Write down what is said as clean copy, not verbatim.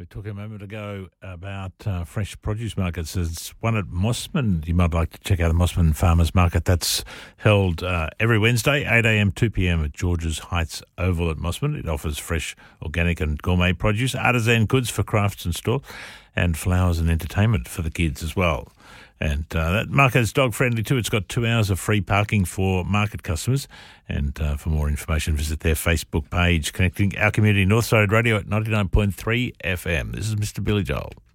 talking a moment ago about fresh produce markets. There's one at Mossman. You might like to check out the Mossman Farmers Market. That's held every Wednesday, 8 a.m, 2 p.m. at George's Heights Oval at Mossman. It offers fresh, organic and gourmet produce, artisan goods for crafts and stores, and flowers and entertainment for the kids as well. And that market is dog-friendly too. It's got 2 hours of free parking for market customers. And for more information, visit their Facebook page, connecting our community, Northside Radio at 99.3 FM. This is Mr. Billy Joel.